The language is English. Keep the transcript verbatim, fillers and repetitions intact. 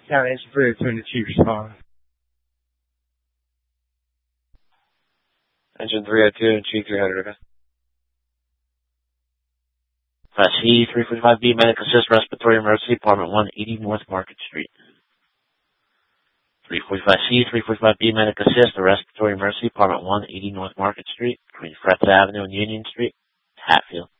County Engine three oh two to Chief respond. Engine three oh two and Chief three hundred, okay. Class E, three forty-five B, Medic Assist, Respiratory Emergency, Apartment one eighty North Market Street. three forty-five C, three forty-five B, Medic Assist, Respiratory Emergency, Apartment one eighty North Market Street, between Fretz Avenue and Union Street, Hatfield.